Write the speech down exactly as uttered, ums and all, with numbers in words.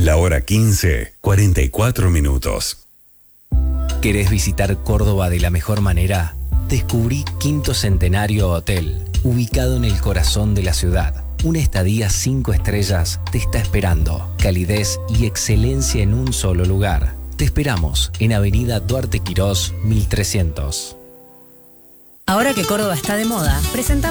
La hora quince, cuarenta y cuatro minutos. ¿Querés visitar Córdoba de la mejor manera? Descubrí Quinto Centenario Hotel, ubicado en el corazón de la ciudad. Una estadía cinco estrellas te está esperando. Calidez y excelencia en un solo lugar. Te esperamos en Avenida Duarte Quirós, mil trescientos. Ahora que Córdoba está de moda, presentamos